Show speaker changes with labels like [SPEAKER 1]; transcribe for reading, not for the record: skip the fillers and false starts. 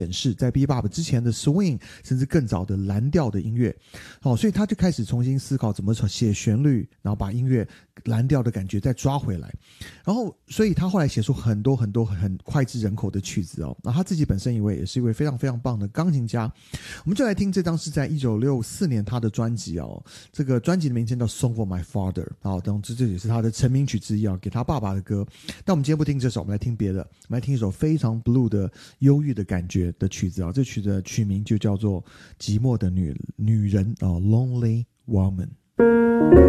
[SPEAKER 1] 显示在 Bebop 之前的 Swing 甚至更早的蓝调的音乐，所以他就开始重新思考怎么写旋律，然后把音乐蓝调的感觉再抓回来，然后所以他后来写出很多很多很脍炙人口的曲子哦。那他自己本身也是一位非常非常棒的钢琴家。我们就来听这张是在1964年他的专辑哦，这个专辑的名称叫 Song for My Father 当然这也是他的成名曲之一给他爸爸的歌。但我们今天不听这首，我们来听别的，我们来听一首非常 blue 的忧郁的感觉的曲子这曲子的曲名就叫做寂寞的女人Lonely Woman。